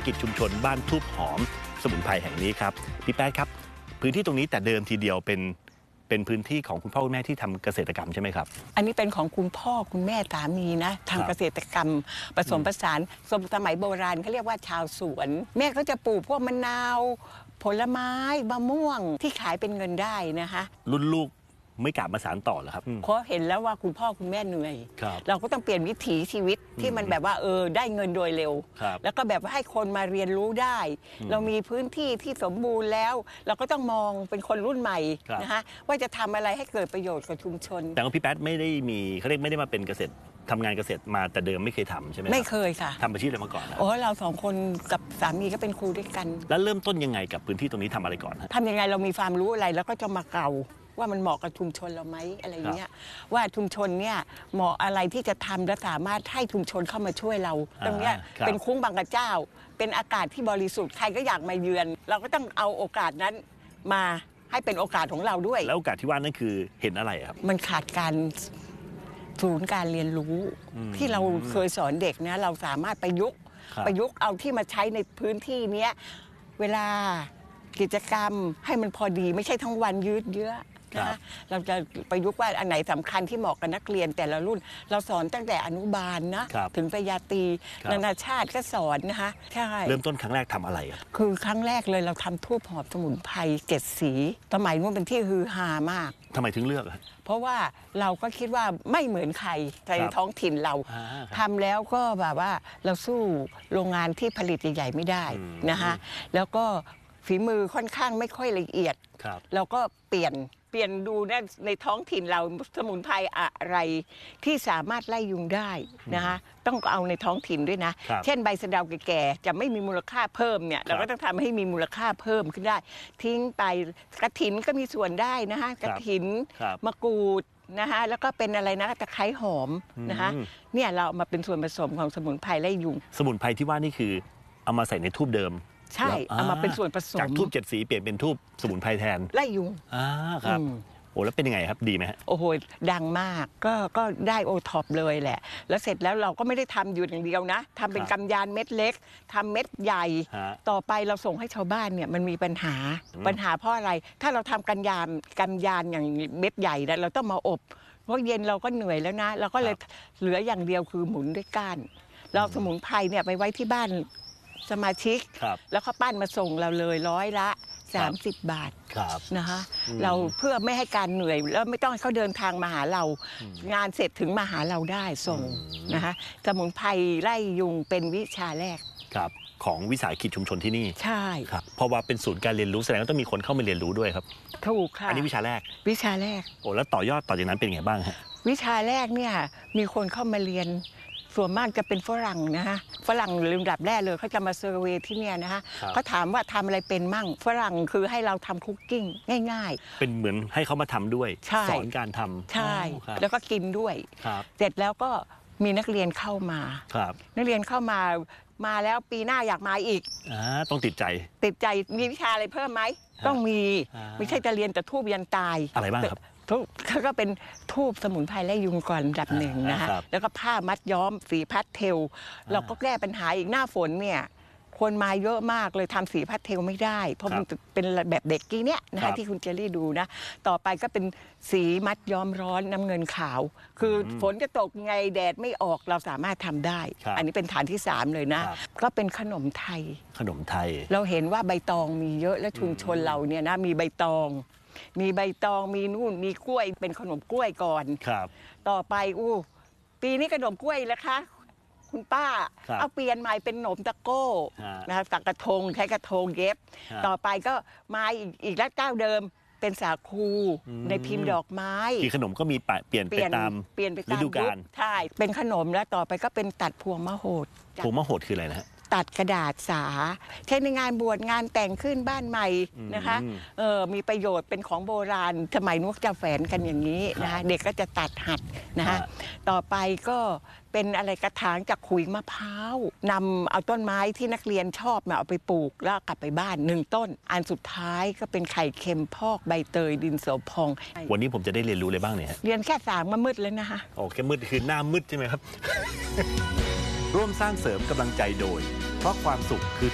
กิจชุมชนบ้านทูบหอมสมุนไพรแห่งนี้ครับพี่แป๊ดครับพื้นที่ตรงนี้แต่เดิมทีเดียวเป็นพื้นที่ของคุณพ่อคุณแม่ที่ทำเกษตรกรรมใช่ไหมครับอันนี้เป็นของคุณพ่อคุณแม่สามีนะทำเกษตรกรรมผสมผสานสมัยโบราณเขาเรียกว่าชาวสวนแม่ก็จะปลูกพวกมะนาวผลไม้มะม่วงที่ขายเป็นเงินได้นะคะรุ่นลูกไม่กลับมาสานต่อเหรอครับเพราะเห็นแล้วว่าคุณพ่อคุณแม่เหนื่อยเราก็ต้องเปลี่ยนวิถีชีวิตที่มันแบบว่าได้เงินโดยเร็วแล้วก็แบบว่าให้คนมาเรียนรู้ได้เรามีพื้นที่ที่สมบูรณ์แล้วเราก็ต้องมองเป็นคนรุ่นใหม่นะคะว่าจะทำอะไรให้เกิดประโยชน์กับชุมชนแต่ว่าพี่แป๊ดไม่ได้มีเขาเรียกไม่ได้มาเป็นเกษตรทำงานเกษตรมาแต่เดิมไม่เคยทำใช่ไหมไม่เคยค่ะทำอาชีพอะไรมาก่อนเราสองคนกับสามีก็เป็นครูด้วยกันแล้วเริ่มต้นยังไงกับพื้นที่ตรงนี้ทำอะไรก่อนทำยังไงเรามีความรู้อะไรแล้วก็จะมาเกาว่ามันเหมาะกับชุมชนเราไหมอะไรเงี้ยว่าชุมชนเนี่ยเหมาะอะไรที่จะทำและสามารถให้ชุมชนเข้ามาช่วยเราตรงเนี้ยเป็นคุ้งบางกระเจ้าเป็นอากาศที่บริสุทธิ์ใครก็อยากมาเยือนเราก็ต้องเอาโอกาสนั้นมาให้เป็นโอกาสของเราด้วยแล้วโอกาสที่ว่านั่นคือเห็นอะไรครับมันขาดการศูนย์การเรียนรู้ที่เราเคยสอนเด็กนะเราสามารถประยุกต์เอาที่มาใช้ในพื้นที่นี้เวลากิจกรรมให้มันพอดีไม่ใช่ทั้งวันยืดเยื้อนะเราจะประยุกต์ว่าอันไหนสำคัญที่เหมาะกับนักเรียนแต่ละรุ่นเราสอนตั้งแต่อนุบาลนะถึงปริญญาตรีนานาชาติก็สอนนะคะใช่เริ่มต้นครั้งแรกทำอะไรคือครั้งแรกเลยเราทำทูบหอมสมุนไพร7 สีสมัยนู้นเป็นที่ฮือฮามากทำไมถึงเลือกเพราะว่าเราก็คิดว่าไม่เหมือนใครในท้องถิ่นเราทำแล้วก็แบบว่าเราสู้โรงงานที่ผลิตใหญ่ๆไม่ได้นะคะแล้วก็ฝีมือค่อนข้างไม่ค่อยละเอียดเราก็เปลี่ยนดูในท้องถิ่นเราสมุนไพรอะไรที่สามารถไล่ยุงได้นะคะต้องเอาในท้องถิ่นด้วยนะเช่นใบสะเดาแก่ๆจะไม่มีมูลค่าเพิ่มเนี่ยเราก็ต้องทำให้มีมูลค่าเพิ่มขึ้นได้ทิ้งไปกระถินก็มีส่วนได้นะคะกระถินมะกรูดนะคะแล้วก็เป็นอะไรนะตะไคร้หอมนะคะเนี่ยเรามาเป็นส่วนผสมของสมุนไพรไล่ยุงสมุนไพรที่ว่านี่คือเอามาใส่ในทูบเดิมใช่เอามาเป็นส่วนผสมจากทูบ7 สีเปลี่ยนเป็นทูบสมุนไพรแทนไล่ยุงครับโอ้แล้วเป็นยังไงครับดีไหมฮะโอ้โหดังมากก็ได้โอท็อปเลยแหละแล้วเสร็จแล้วเราก็ไม่ได้ทำอยู่อย่างเดียวนะทำเป็นกำยานเม็ดเล็กทำเม็ดใหญ่ต่อไปเราส่งให้ชาวบ้านเนี่ยมันมีปัญหาเพราะอะไรถ้าเราทำกำยานอย่างเม็ดใหญ่แล้วเราต้องมาอบเพราะเย็นเราก็เหนื่อยแล้วนะเราก็เลยเหลืออย่างเดียวคือหมุนด้วยก้านเราสมุนไพรเนี่ยไปไว้ที่บ้านสมาชิกแล้วเขาปั้นมาส่งเราเลย100 ละ30 บาทนะคะเราเพื่อไม่ให้การเหนื่อยแล้วไม่ต้องให้เขาเดินทางมาหาเรางานเสร็จถึงมาหาเราได้ส่งนะคะสมุนไพรไล่ยุงเป็นวิชาแรกของวิสาหกิจชุมชนที่นี่ใช่ครับเพราะว่าเป็นศูนย์การเรียนรู้แสดงว่าต้องมีคนเข้ามาเรียนรู้ด้วยครับถูกค่ะอันนี้วิชาแรกโอ้แล้วต่อยอดต่อจากนั้นเป็นไงบ้างฮะวิชาแรกเนี่ยมีคนเข้ามาเรียนส่วนมากจะเป็นฝรั่งนะคะฝรั่งลำดับแรกเลยเขาจะมาเซอร์เวย์ที่เนี่ยนะคะเขาถามว่าทำอะไรเป็นมั่งฝรั่งคือให้เราทำคุกกิ้งง่ายๆเป็นเหมือนให้เขามาทำด้วยสอนการทำใช่แล้วก็กินด้วยเสร็จแล้วก็มีนักเรียนเข้ามานักเรียนเข้ามาแล้วปีหน้าอยากมาอีกต้องติดใจมีวิชาอะไรเพิ่มไหมต้องมีไม่ใช่จะเรียนแต่ทูบยันตายอะไรบ้างครับก็เป็นทูบสมุนไพรไล่ยุงก่อนอันดับ1นะคะแล้วก็ผ้ามัดย้อมสีพาสเทลเราก็แก้ปัญหาอีกหน้าฝนเนี่ยคนมาเยอะมากเลยทำสีพาสเทลไม่ได้เพราะมันเป็นแบบเด็กกี้เนี้ยนะคะที่คุณเจรี่ดูนะต่อไปก็เป็นสีมัดย้อมร้อนน้ำเงินขาวคือฝนจะตกไงแดดไม่ออกเราสามารถทำได้อันนี้เป็นฐานที่3เลยนะก็เป็นขนมไทยเราเห็นว่าใบตองมีเยอะและชุมชนเราเนี่ยนะมีใบตองมีนู่นมีกล้วยเป็นขนมกล้วยก่อนต่อไปปีนี้ขนมกล้วยแล้วคะคุณป้าเอาเปลี่ยนใหม่เป็นขนมตะโก้นะคะสักกระทงใช้กระทงเย็บต่อไปก็มาอีกแล้วเจ้าเดิมเป็นสาคูในพิมพ์ดอกไม้ที่ขนมก็มีเปลี่ยนไปตามฤดูกาลใช่เป็นขนมแล้วต่อไปก็เป็นตัดพวงมะโหดคืออะไรนะตัดกระดาษสาใช้ในงานบวชงานแต่งขึ้นบ้านใหม่นะคะมีประโยชน์เป็นของโบราณสมัยนู้นจะแฝนกันอย่างนี้นะคะเด็กก็จะตัดหัดนะคะต่อไปก็เป็นอะไรกระถางจากขุยมะพร้าวนำเอาต้นไม้ที่นักเรียนชอบมาเอาไปปลูกแล้วกลับไปบ้าน1 ต้นอันสุดท้ายก็เป็นไข่เค็มพอกใบเตยดินสอพองวันนี้ผมจะได้เรียนรู้อะไรบ้างเนี่ยเรียนแค่3มามืดแล้วนะคะแค่มืดคือหน้ามืดใช่ไหมครับร่วมสร้างเสริมกำลังใจโดยเพราะความสุขคือ